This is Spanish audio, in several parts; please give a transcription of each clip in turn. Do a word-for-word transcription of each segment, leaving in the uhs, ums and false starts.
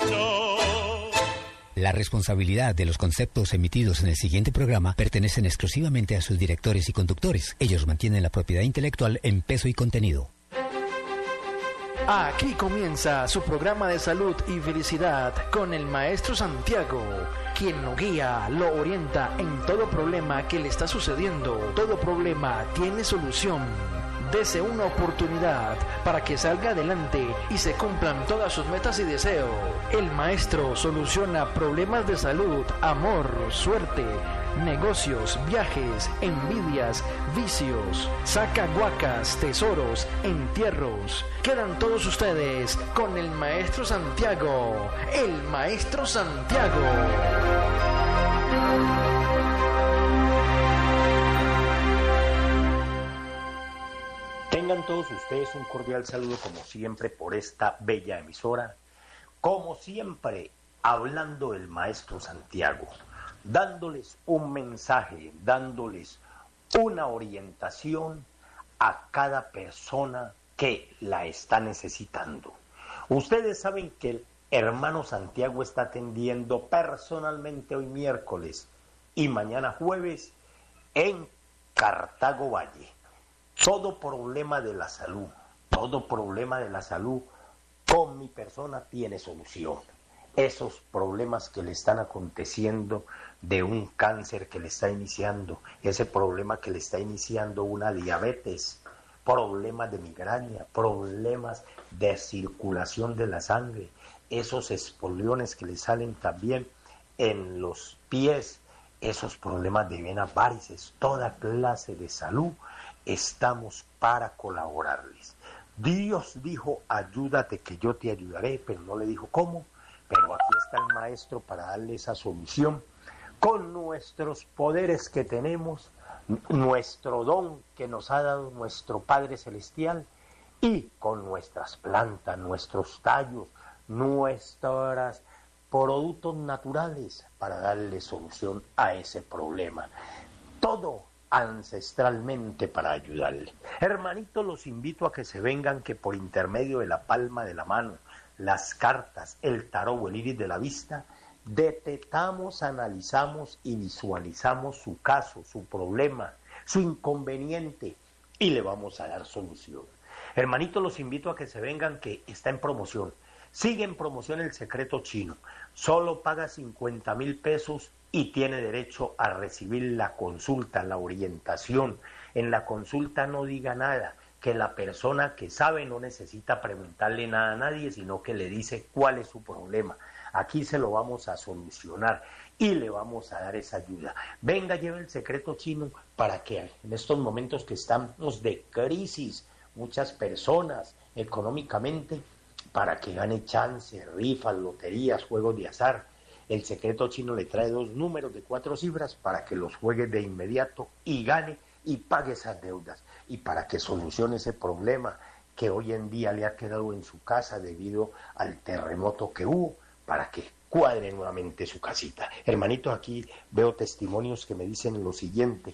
La responsabilidad de los conceptos emitidos en el siguiente programa pertenecen exclusivamente a sus directores y conductores. Ellos mantienen la propiedad intelectual en peso y contenido. Aquí comienza su programa de salud y felicidad con el maestro Santiago, quien lo guía, lo orienta en todo problema que le está sucediendo. Todo problema tiene solución. Dese una oportunidad para que salga adelante y se cumplan todas sus metas y deseos. El maestro soluciona problemas de salud, amor, suerte, negocios, viajes, envidias, vicios, saca guacas, tesoros, entierros. Quedan todos ustedes con el maestro Santiago, el maestro Santiago. Tengan todos ustedes un cordial saludo como siempre por esta bella emisora. Como siempre, hablando del maestro Santiago, dándoles un mensaje, dándoles una orientación a cada persona que la está necesitando. Ustedes saben que el hermano Santiago está atendiendo personalmente hoy miércoles y mañana jueves en Cartago Valle. Todo problema de la salud, todo problema de la salud con mi persona tiene solución. Esos problemas que le están aconteciendo de un cáncer que le está iniciando, ese problema que le está iniciando una diabetes, problemas de migraña, problemas de circulación de la sangre, esos espoliones que le salen también en los pies, esos problemas de venas varices, toda clase de salud. Estamos para colaborarles. Dios dijo, ayúdate que yo te ayudaré, pero no le dijo cómo. Pero aquí está el maestro para darle esa solución con nuestros poderes que tenemos, nuestro don que nos ha dado nuestro Padre Celestial y con nuestras plantas, nuestros tallos, nuestros productos naturales para darle solución a ese problema. Todo ancestralmente para ayudarle. Hermanitos, los invito a que se vengan, que por intermedio de la palma de la mano, las cartas, el tarot o el iris de la vista, detectamos, analizamos y visualizamos su caso, su problema, su inconveniente y le vamos a dar solución. Hermanitos, los invito a que se vengan, que está en promoción. Sigue en promoción el secreto chino. Solo paga cincuenta mil pesos y tiene derecho a recibir la consulta, la orientación. En la consulta no diga nada, que la persona que sabe no necesita preguntarle nada a nadie, sino que le dice cuál es su problema. Aquí se lo vamos a solucionar y le vamos a dar esa ayuda. Venga, lleve el secreto chino para que en estos momentos que estamos de crisis, muchas personas económicamente, para que gane chance, rifas, loterías, juegos de azar. El secreto chino le trae dos números de cuatro cifras para que los juegue de inmediato y gane y pague esas deudas. Y para que solucione ese problema que hoy en día le ha quedado en su casa debido al terremoto que hubo, para que cuadre nuevamente su casita. Hermanitos, aquí veo testimonios que me dicen lo siguiente.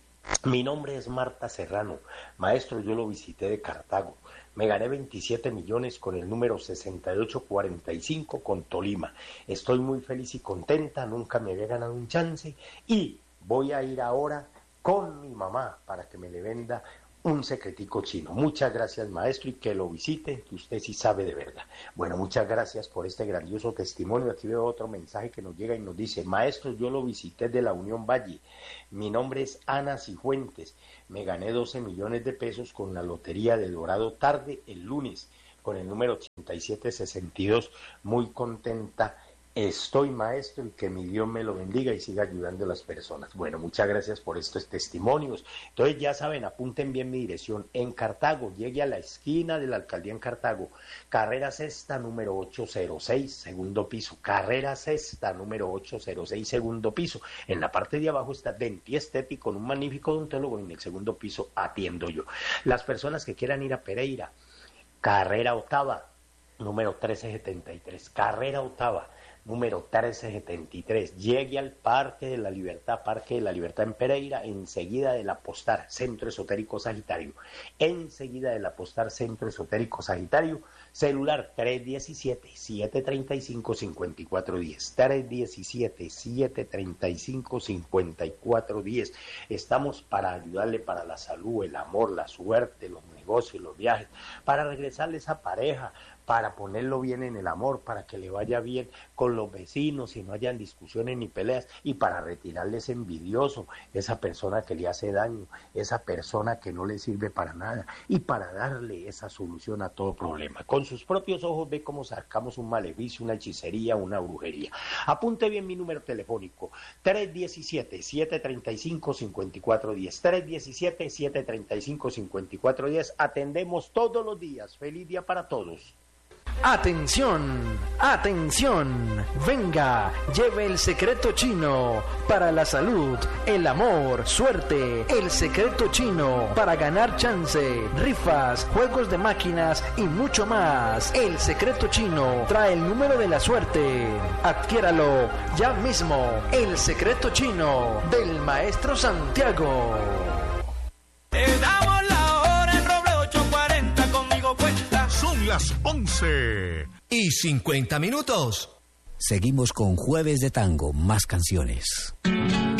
Mi nombre es Marta Serrano. Maestro, yo lo visité de Cartago. Me gané veintisiete millones con el número sesenta y ocho cuarenta y cinco con Tolima. Estoy muy feliz y contenta, nunca me había ganado un chance y voy a ir ahora con mi mamá para que me le venda un secretico chino. Muchas gracias, maestro, y que lo visite, que usted sí sabe de verdad. Bueno, muchas gracias por este grandioso testimonio. Aquí veo otro mensaje que nos llega y nos dice: maestro, yo lo visité de la Unión Valle. Mi nombre es Ana Cifuentes. Me gané doce millones de pesos con la lotería de Dorado tarde el lunes, con el número ochenta y siete sesenta y dos. Muy contenta estoy, maestro, y que mi Dios me lo bendiga y siga ayudando a las personas. Bueno, muchas gracias por estos testimonios. Entonces, ya saben, apunten bien mi dirección. En Cartago, llegue a la esquina de la alcaldía en Cartago, carrera sexta, número ochocientos seis, segundo piso. Carrera sexta, número ochocientos seis, segundo piso. En la parte de abajo está Dentiestetti con un magnífico odontólogo. En el segundo piso atiendo yo. Las personas que quieran ir a Pereira, carrera octava, número trece setenta y tres. Carrera octava, número trece setenta y tres. Llegue al Parque de la Libertad, Parque de la Libertad en Pereira, enseguida del Apostar, Centro Esotérico Sagitario. Enseguida del Apostar, Centro Esotérico Sagitario. Celular tres diecisiete, siete treinta y cinco, cincuenta y cuatro diez. tres diecisiete, siete treinta y cinco, cincuenta y cuatro diez. Estamos para ayudarle para la salud, el amor, la suerte, los negocios, los viajes, para regresarle esa pareja, para ponerlo bien en el amor, para que le vaya bien con los vecinos y no hayan discusiones ni peleas, y para retirarle ese envidioso, esa persona que le hace daño, esa persona que no le sirve para nada, y para darle esa solución a todo problema. Con sus propios ojos ve cómo sacamos un maleficio, una hechicería, una brujería. Apunte bien mi número telefónico, tres diecisiete, siete treinta y cinco, cincuenta y cuatro diez, tres diecisiete, siete treinta y cinco, cincuenta y cuatro diez. Atendemos todos los días. Feliz día para todos. Atención, atención, venga, lleve el secreto chino para la salud, el amor, suerte, el secreto chino para ganar chance, rifas, juegos de máquinas y mucho más. El secreto chino trae el número de la suerte. Adquiéralo ya mismo. El secreto chino del Maestro Santiago. Te damos la hora en Roble ocho cuarenta, conmigo cuenta. Son las once y cincuenta minutos. Seguimos con Jueves de Tango, más canciones.